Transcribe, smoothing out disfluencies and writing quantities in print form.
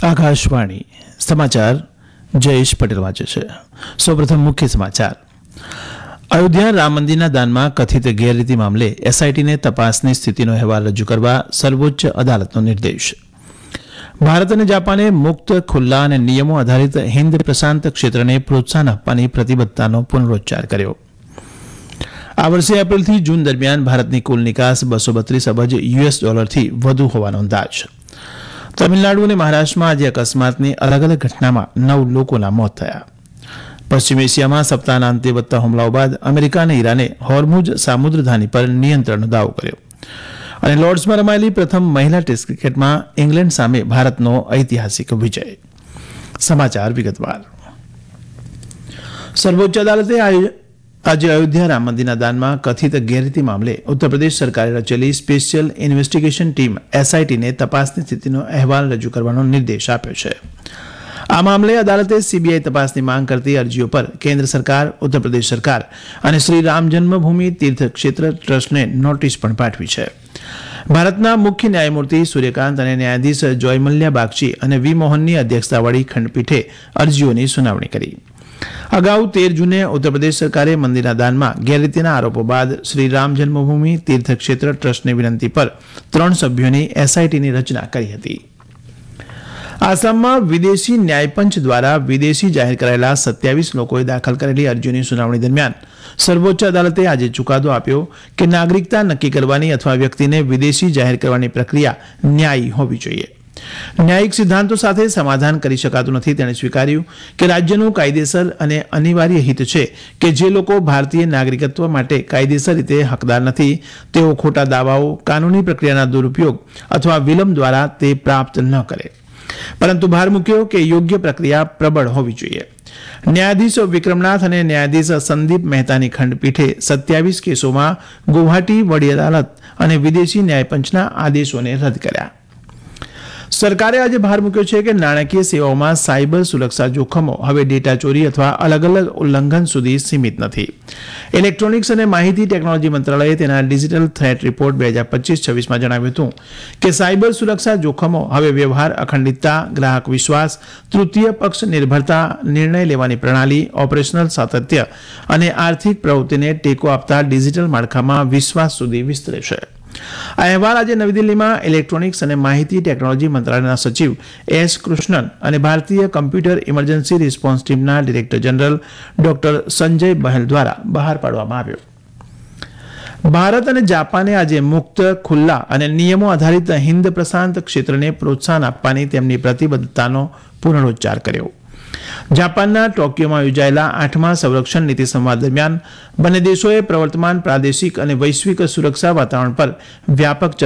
આકાશવાણી સમાચાર જયેશ પટેલ વાંચે છે। સૌપ્રથમ મુખ્ય સમાચાર। અયોધ્યા રામ મંદિરના દાનમાં કથિત ગેરરીતિ મામલે એસઆઈટીને તપાસની સ્થિતિનો અહેવાલ રજૂ કરવા સર્વોચ્ચ અદાલતનો નિર્દેશ। ભારત અને જાપાને મુક્ત ખુલ્લા અને નિયમો આધારિત હિન્દ પ્રશાંત ક્ષેત્રને પ્રોત્સાહન આપવાની પ્રતિબદ્ધતાનો પુનરોચ્ચાર કર્યો। આ વર્ષે એપ્રિલથી જૂન દરમિયાન ભારતની કુલ નિકાસ $232 અબજ થી વધુ હોવાનો અંદાજ। તમિલનાડુ અને મહારાષ્ટ્રમાં આજે અકસ્માતની અલગ અલગ ઘટનામાં 9 લોકોના મોત થયા। પશ્ચિમ એશિયામાં સપ્તાહના અંતે વધતા હુમલાઓ બાદ અમેરિકા અને ઈરાને હોર્મુઝ સામુદ્રધાની પર નિયંત્રણનો દાવો કર્યો। અને લોર્ડ્સમાં રમાયેલી પ્રથમ મહિલા ટેસ્ટ ક્રિકેટમાં ઇંગ્લેન્ડ સામે ભારતનો ઐતિહાસિક વિજય। સમાચાર વિગતવાર। સર્વોચ્ચ અદાલતે આજે અયોધ્યા રામ મંદિરના દાનમાં કથિત ગેરરીતિ મામલે ઉત્તરપ્રદેશ સરકારે રચેલી સ્પેશિયલ ઇન્વેસ્ટિગેશન ટીમ એસઆઈટીને તપાસની સ્થિતિનો અહેવાલ રજૂ કરવાનો નિર્દેશ આપ્યો છે। આ મામલે અદાલતે સીબીઆઈ તપાસની માંગ કરતી અરજીઓ પર કેન્દ્ર સરકાર, ઉત્તરપ્રદેશ સરકાર અને શ્રી રામ જન્મભૂમિ તીર્થ ક્ષેત્ર ટ્રસ્ટને નોટિસ પણ પાઠવી છે। ભારતના મુખ્ય ન્યાયમૂર્તિ સૂર્યકાંત અને ન્યાયાધીશ જોયમલ્યા બાગચી અને વી મોહનની અધ્યક્ષતાવાળી ખંડપીઠે અરજીઓની સુનાવણી કરી। અગાઉ 13 જૂને ઉત્તરપ્રદેશ સરકારે મંદિરના દાનમાં ગેરરીતિના આરોપો બાદ શ્રી રામ જન્મભૂમિ તીર્થ ક્ષેત્ર ટ્રસ્ટની વિનંતી પર 3 સભ્યોની એસઆઈટીની રચના કરી હતી। આસામમાં વિદેશી ન્યાયપંચ દ્વારા વિદેશી જાહેર કરાયેલા 27 લોકોએ દાખલ કરેલી અરજીઓની સુનાવણી દરમિયાન સર્વોચ્ચ અદાલતે આજે ચુકાદો આપ્યો કે નાગરિકતા નક્કી કરવાની અથવા વ્યક્તિને વિદેશી જાહેર કરવાની પ્રક્રિયા ન્યાયી હોવી જોઈએ। ન્યાયિક સિદ્ધાંતો સાથે સમાધાન કરી શકાતું નથી। તેણે સ્વીકાર્યું કે રાજ્યનું કાયદેસર અને અનિવાર્ય હિત છે કે જે લોકો ભારતીય નાગરિકત્વ માટે કાયદેસર રીતે હકદાર નથી તેઓ ખોટા દાવાઓ, કાનૂની પ્રક્રિયાના દુરુપયોગ અથવા વિલંબ દ્વારા તે પ્રાપ્ત ન કરે, પરંતુ ભાર મૂક્યો કે યોગ્ય પ્રક્રિયા પ્રબળ હોવી જોઈએ। ન્યાયાધીશ વિક્રમનાથ અને ન્યાયાધીશ સંદીપ મહેતાની ખંડપીઠે 27 કેસોમાં ગુવાહાટી વડી અદાલત અને વિદેશી ન્યાયપંચના આદેશોને રદ કર્યા। સરકારે આજે ભાર મૂક્યો છે કે નાણાકીય સેવાઓમાં સાયબર સુરક્ષા જોખમો હવે ડેટા ચોરી અથવા અલગ અલગ ઉલ્લંઘન સુધી સીમિત નથી। ઇલેક્ટ્રોનિક્સ અને માહિતી ટેકનોલોજી મંત્રાલયે તેના ડિજિટલ થ્રેટ રિપોર્ટ 2025-26માં જણાવ્યું હતું કે સાયબર સુરક્ષા જોખમો હવે વ્યવહાર અખંડિતતા, ગ્રાહક વિશ્વાસ, તૃતીય પક્ષ નિર્ભરતા, નિર્ણય લેવાની પ્રણાલી, ઓપરેશનલ સાતત્ય અને આર્થિક પ્રવૃત્તિને ટેકો આપતા ડિજિટલ માળખામાં વિશ્વાસ સુધી વિસ્તરે છે। આ અહેવાલ આજે નવી દિલ્હીમાં ઇલેક્ટ્રોનિક્સ અને માહિતી ટેકનોલોજી મંત્રાલયના સચિવ એસ કૃષ્ણન અને ભારતીય કમ્પ્યુટર ઇમરજન્સી રિસ્પોન્સ ટીમના ડિરેક્ટર જનરલ ડોક્ટર સંજય બહેલ દ્વારા બહાર પાડવામાં આવ્યો। ભારત અને જાપાને આજે મુક્ત, ખુલ્લા અને નિયમો આધારિત હિન્દ પ્રશાંત ક્ષેત્રને પ્રોત્સાહન આપવાની તેમની પ્રતિબદ્ધતાનો પુનરોચ્ચાર કર્યો। જાપાનના ટોક્યોમાં યોજાયેલા 8મા સંરક્ષણ નીતિ સંવાદ દરમિયાન બંને દેશોએ પ્રવર્તમાન પ્રાદેશિક અને વૈશ્વિક સુરક્ષા વાતાવરણ પર વ્યાપક